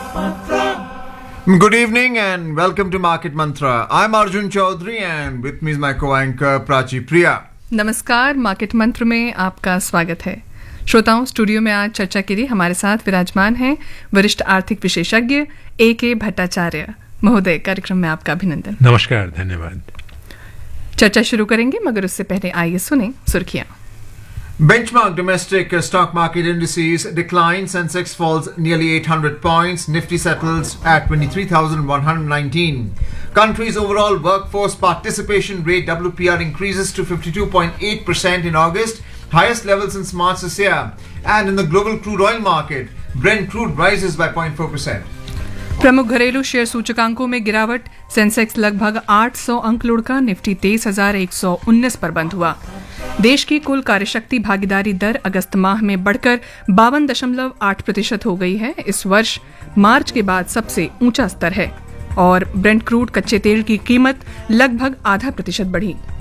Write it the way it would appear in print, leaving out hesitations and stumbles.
Good evening and welcome to Market Mantra. I'm Arjun Chaudhary and with me is my co-anchor Prachi Priya. नमस्कार, market मंत्र में आपका स्वागत है। श्रोताओं, स्टूडियो में आज चर्चा के लिए हमारे साथ विराजमान हैं वरिष्ठ आर्थिक विशेषज्ञ A.K. भट्टाचार्य महोदय। कार्यक्रम में आपका अभिनंदन। नमस्कार, धन्यवाद। चर्चा शुरू करेंगे मगर उससे पहले आइए सुने सुर्खियां। Benchmark domestic stock market indices decline. Sensex falls nearly 800 points. Nifty settles at 23,119. Country's overall workforce participation rate WPR increases to 52.8% in August, highest level since March this year. And in the global crude oil market, Brent crude rises by 0.4%. प्रमुख घरेलू share सूचकांकों में गिरावट। Sensex लगभग 800 अंक लुढ़का, Nifty 23,119 पर बंद हुआ। देश की कुल कार्यशक्ति भागीदारी दर अगस्त माह में बढ़कर 52.8% हो गई है। इस वर्ष मार्च के बाद सबसे ऊंचा स्तर है और ब्रेंट क्रूड कच्चे तेल की कीमत लगभग 0.5% बढ़ी।